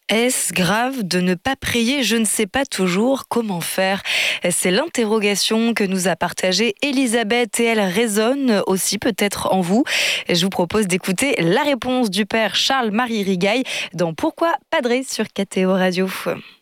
Est-ce grave de ne pas prier? Je ne sais pas toujours comment faire. C'est l'interrogation que nous a partagée Elisabeth et elle résonne aussi peut-être en vous. Je vous propose d'écouter la réponse du père Charles-Marie Rigaille dans Pourquoi Padré sur KTO Radio.